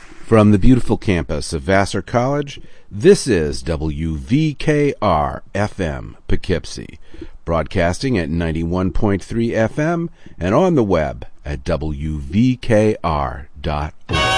From the beautiful campus of Vassar College, this is WVKR-FM Poughkeepsie, broadcasting at 91.3 FM and on the web at WVKR.org.